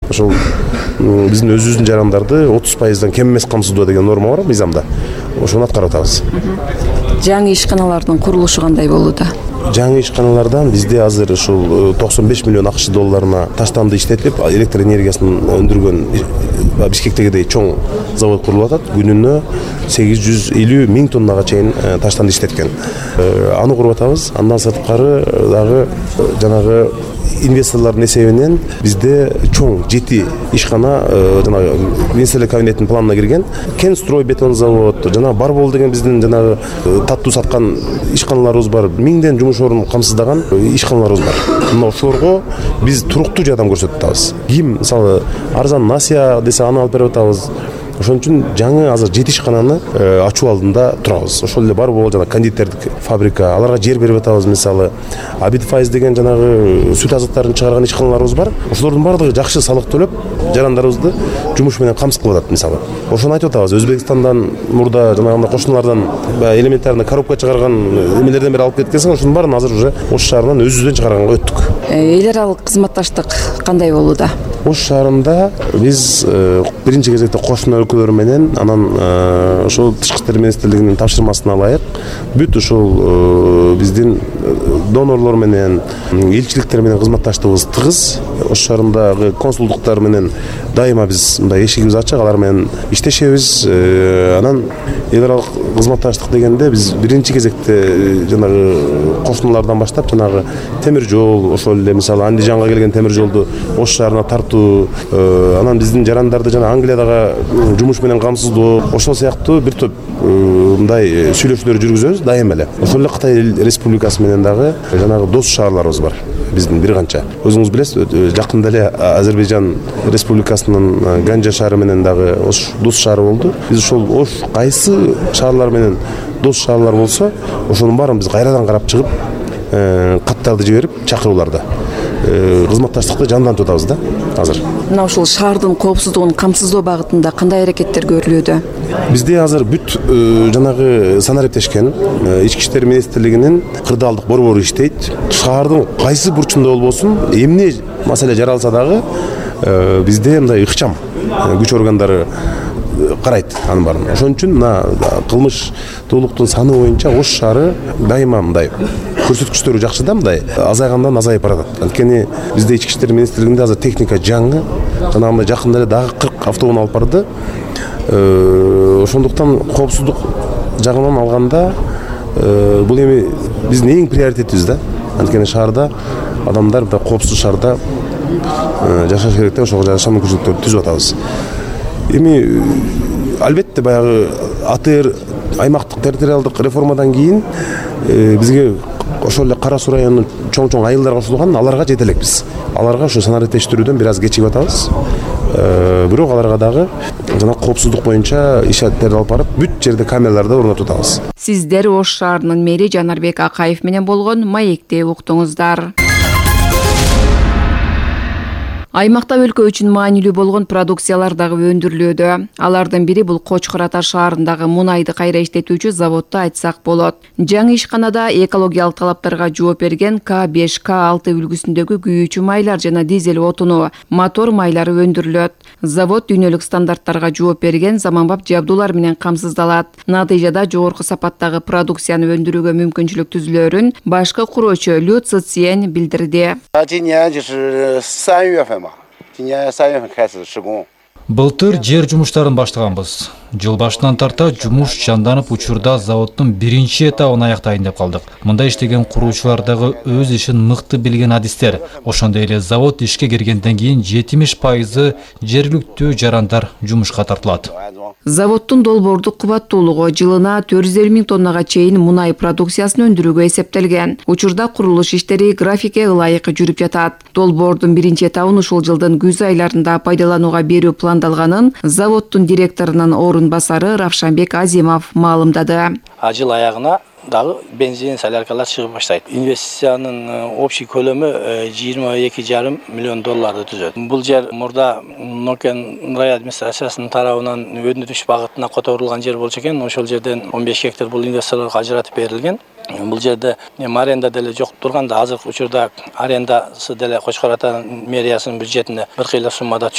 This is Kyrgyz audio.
ошол биздин өзүбүздүн жарандарды 30% кем эмес камсыздоо деген норма бар мыйзамда. Ошону аткарып атабыз. Жаңы ишканалардын курулушу кандай болууда? Жаңы ишканалардан бизде азыр ушул 95 миллион акш долларына таштанды иштетилип, электр энергиясын өндүргөн Бишкектегидей чоң завод курулуп атат. Күнүнө 850 миң тоннага чейин таштанды иштеткен. Аны куруп атабыз. Андан сырткары дагы жанагы инвесторлордун эсебинен бизде чоң 7 ишкана жанагы министрлер кабинетинин планына кирген. Кен строй бетон завод, жана Барбол деген биздин жанагы таттуу саткан ишканаларыбыз бар. 1000ден жумуш орун камсыздаган ишканаларыбыз бар. Мына ошолорго биз туруктуу жардам көрсөтүп атабыз. Ким мисалы арзан насия десе аны алып берип атабыз. Ошон үчүн жаңы азыр 7 ишкананы ачуу алдында турабыз. Ошол эле бар боло жана кондитердик фабрика, аларга жер берип атабыз. Мисалы Абитфайз деген жанагы сүт азыктарын чыгарган ишканаларыбыз бар. Ошолордун баардыгы жакшы салык төлөп, жарандарыбызды жумуш менен камсыз кылып атат мисалы. Ошону айтып атабыз. Өзбекстандан мурда жанагындай кошуналардан элементарный коробка чыгарган эмелерден бери алып кеткенсиң, ошонун баарын азыр уже Ош шаарынан өзүбүздөн чыгарганга өттүк. Эл аралык кызматташтык кандай болууда? Ош шаарында биз биринчи кезекте кошуна өлкөлөр менен, анан ошол Тышкы иштер министрлигинин тапшырмасына ылайык бүт ушул биздин донорлор менен, элчиликтер менен кызматташтыгыбыз тыгыз. Ош шаарындагы консулдуктар менен дайыма биз мындай эшигибиз ачык, алар менен иштешебиз. Анан эл аралык кызматташтык дегенде биз биринчи кезекте жанагы кошуналардан баштап жанагы темир жол, ошол эле мисалы Андижанга келген темир жолду Ош шаарына тартуу, анан биздин жарандарды жана Англиядагы жумуш менен камсыздоо, ошол сыяктуу бир топ мындай сүйлөшүүлөр жүргүзөбүз дайыма эле. Ошол эле Кытай Республикасы менен дагы жанагы дос шаарларыбыз бар. Биздин бир канча. Өзүңүз билесиз, жакында эле Азербайжан Республикасынын Ганжа шаары менен дагы Ош дос шаары болду. Биз ошол Ош кайсы шаарлар менен дос шаарлар болсо, ошонун баарын биз кайрадан карап чыгып, каттарды жиберип чакырууларды кызматташтыкты жандантып атабыз да азыр. Мына ушул шаардын коопсуздугун камсыздоо багытында кандай аракеттер көрүлүүдө? Бизде азыр бүт жанагы санариптешкен Ички иштер министрлигинин кырдаалдык борбору иштейт. Шаардын кайсы бурчунда болбосун, эмне маселе жаралса дагы бизде мындай ыкчам күч органдары карайт анын баарын. Ошон үчүн мына кылмыштуулуктун саны боюнча Ош шаары дайыма мындай көрсөткүчтөрү жакшы да, мындай азайгандан азайып баратат. Анткени бизде Ички иштер министрлигинде азыр техника жаңы, жанагындай жакында эле дагы 40 автобус алып барды. Ошондуктан коопсуздук жагынан алганда бул эми биздин эң приоритетибиз да. Анткени шаарда адамдар да коопсуз шаарда жашаш керек да, ошого жашоо мүмкүнчүлүктөрүн түзүп атабыз. Эми албетте баягы АТР аймактык территориалдык реформадан кийин бизге ошол эле Кара Суу районунун чоң айылдар кошулган, аларга жете элекпиз. Аларга ушу санариптештирүүдөн бир аз кечигип атабыз. Бирок аларга дагы жана коопсуздук боюнча ишареттерди алып барып, бүт жерде камераларды орнотуп атабыз. Сиздер Ош шаарынын мэри Жанарбек Акаев менен болгон маекти уктуңуздар. Аймакта өлкө үчүн маанилүү болгон продукциялар дагы өндүрүлүүдө. Алардын бири бул Кочкор Ата шаарындагы мунайды кайра иштетүүчү заводду айтсак болот. Жаңы ишканада экологиялык талаптарга жооп берген К5, К6 үлгүсүндөгү күйүүчү майлар жана дизель отуну, мотор майлары өндүрүлөт. Завод дүйнөлүк стандарттарга жооп берген заманбап жабдуулар менен камсыздалат. Натыйжада жогорку сапаттагы продукцияны өндүрүүгө мүмкүнчүлүк түзүлөөрүн башкы куруучу Лю Цзиэн билдирди. Былтыр жер жумуштарын баштаганбыз. Жыл башынан тарта жумуш жанданып учурда заводдун биринчи этабын аяктайын деп калдык. Мында иштеген куруучулар дагы өз ишин мыкты билген адистер. Ошондой эле завод ишке киргенден кийин 70% жергиликтүү жарандар жумушка тартылат. Заводдун долбоордук кубаттуулугу жылына 400 миң тоннага чейин мунай продукциясын өндүрүүгө эсептелген. Учурда курулуш иштери графикке ылайык жүрүп жатат. Долбоордун биринчи этабын ушул жылдын күз айларында пайдаланууга берүү пландалганын заводдун директорунун орунбасары Равшанбек Азимов маалымдады. Жыл аягына дагы бензин соляркалар чыгып баштайт. Инвестициянын общий көлөмү 22,5 миллион долларды түзөт. Бул жер мурда Нокен рай администрациясынын тарабынан өндүрүш багытына которулган жер болчу экен. Ошол жерден 15 гектар бул инвесторлорго ажыратып берилген. Бул жерде аренда деле жок турганда азыркы учурда арендасы деле Кочкор Ата мэриясынын бюджетине 1 кыйла суммада